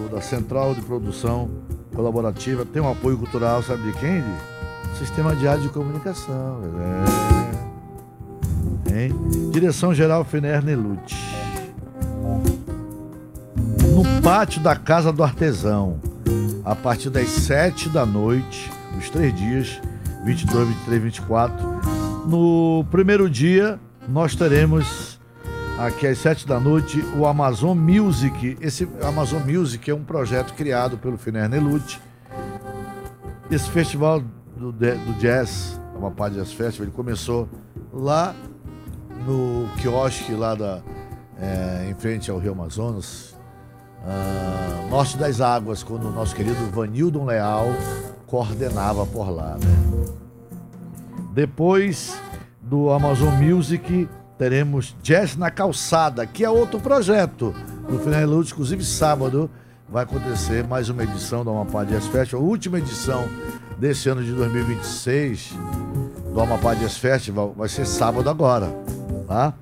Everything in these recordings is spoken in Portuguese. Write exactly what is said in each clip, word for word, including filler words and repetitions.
da Central de Produção Colaborativa, tem um apoio cultural, sabe de quem? De Sistema Diário de Comunicação. É. Hein? Direção-Geral Finer Nelute. No pátio da Casa do Artesão, a partir das sete da noite, os três dias, vinte e dois, vinte e três, vinte e quatro. No primeiro dia, nós teremos aqui às sete da noite o Amazon Music. Esse Amazon Music é um projeto criado pelo Finer Nelute. Esse festival do, do jazz, uma parte Jazz Festival, ele começou lá no quiosque lá da, é, em frente ao Rio Amazonas, uh, Norte das Águas, quando o nosso querido Vanildon Leal coordenava por lá, né? Depois do Amazon Music, teremos Jazz na Calçada, que é outro projeto do Finer Nelute. Inclusive, sábado vai acontecer mais uma edição do Amapá Jazz Festival, a última edição desse ano de dois mil e vinte e seis do Amapá Jazz Festival, vai ser sábado agora, tá?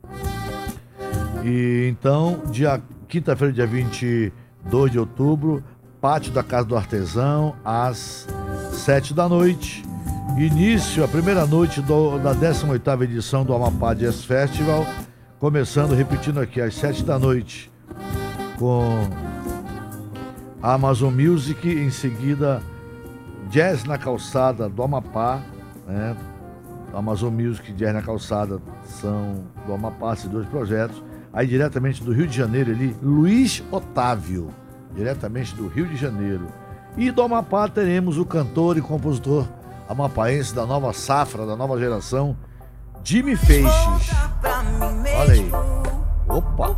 E então, dia, quinta-feira, dia vinte e dois de outubro, pátio da Casa do Artesão, às sete da noite. Início, a primeira noite do, da décima oitava edição do Amapá Jazz Festival, começando, repetindo aqui, às sete da noite, com a Amazon Music, em seguida Jazz na Calçada do Amapá, né? Amazon Music e Jazz na Calçada são do Amapá, esses dois projetos. Aí diretamente do Rio de Janeiro ali, Luiz Otávio, diretamente do Rio de Janeiro. E do Amapá teremos o cantor e compositor amapaense da nova safra, da nova geração, Jimmy Feixes. Olha aí. Opa!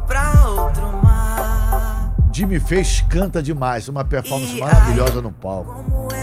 Jimmy Feixes canta demais, uma performance maravilhosa no palco.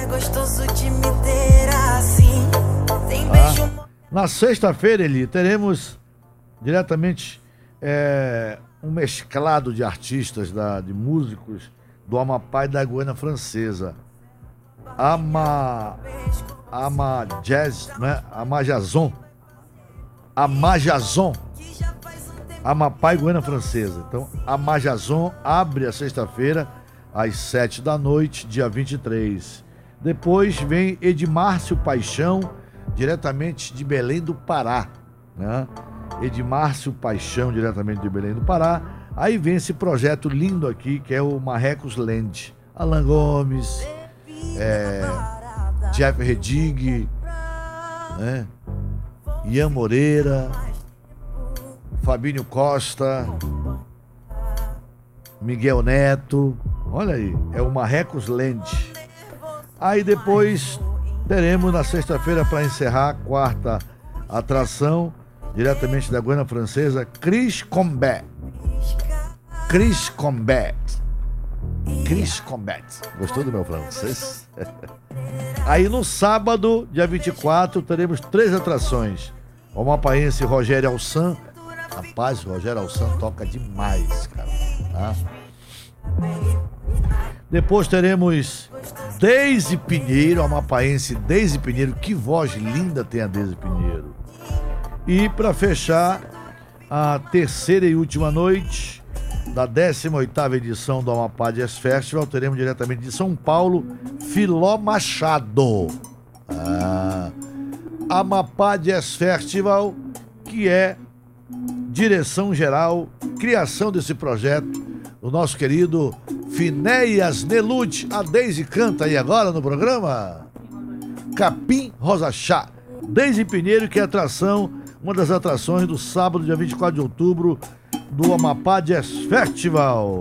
Ah, na sexta-feira, Eli, teremos diretamente é, um mesclado de artistas, da, de músicos do Amapá e da Guiana Francesa. Ama... Ama Jazz, né? Amajazon. Amajazon. Amapá e Guiana Francesa. Então, Amajazon abre a sexta-feira às sete da noite, dia vinte e três. Depois vem Edmárcio Paixão, diretamente de Belém do Pará, né? Edmárcio Paixão, diretamente de Belém do Pará. Aí vem esse projeto lindo aqui, que é o Marrecos Land. Alan Gomes, é, Jeff Redig, né? Ian Moreira, Fabinho Costa, Miguel Neto. Olha aí, é o Marrecos Land. Aí depois teremos na sexta-feira, para encerrar a quarta atração, diretamente da Guiana Francesa, Chris Combat. Chris Combat. Chris Combat. Gostou do meu francês? Aí no sábado, dia vinte e quatro, teremos três atrações. O amapaense Rogério Alsan. Rapaz, o Rogério Alsan toca demais, cara. Tá? Depois teremos Deise Pinheiro, a amapaense Deise Pinheiro. Que voz linda tem a Deise Pinheiro. E para fechar a terceira e última noite da décima oitava edição do Amapá Jazz Festival, teremos diretamente de São Paulo, Filó Machado. Ah, Amapá Jazz Festival, que é direção geral, criação desse projeto, o nosso querido Finéias Nelute. A Deise canta aí agora no programa. Capim Rosa Chá. Deise Pinheiro, que é atração, uma das atrações do sábado, dia vinte e quatro de outubro, do Amapá Jazz Festival.